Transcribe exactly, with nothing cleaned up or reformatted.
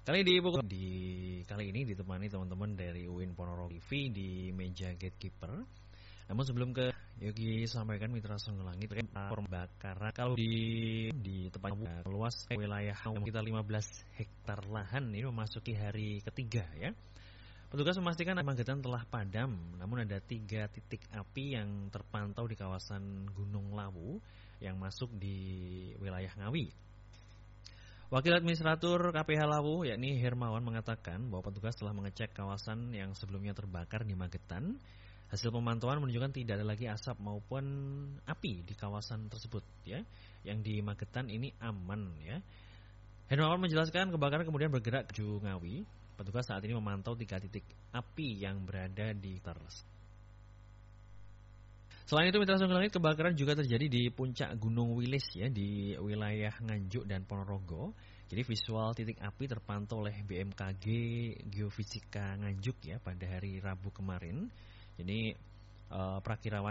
Kali di pukul di kali ini ditemani teman-teman dari U I N Ponorogo T V di meja gatekeeper. Namun sebelum ke Yogi sampaikan Mitra Songgolangit pembakaran kalau di di tempat luas wilayah kita lima belas hektar lahan ini memasuki hari ketiga ya. Petugas memastikan Magetan telah padam, namun ada tiga titik api yang terpantau di kawasan Gunung Lawu yang masuk di wilayah Ngawi. Wakil Administrator K P H Lawu yakni Hermawan mengatakan bahwa petugas telah mengecek kawasan yang sebelumnya terbakar di Magetan. Hasil pemantauan menunjukkan tidak ada lagi asap maupun api di kawasan tersebut ya. Yang di Magetan ini aman ya. Hermawan menjelaskan kebakaran kemudian bergerak ke Ngawi. Petugas saat ini memantau tiga titik api yang berada di teras. Selain itu Mitra Songgolangit, kebakaran juga terjadi di puncak Gunung Wilis ya di wilayah Nganjuk dan Ponorogo. Jadi visual titik api terpantau oleh B M K G Geofisika Nganjuk ya pada hari Rabu kemarin. Jadi uh, prakirawan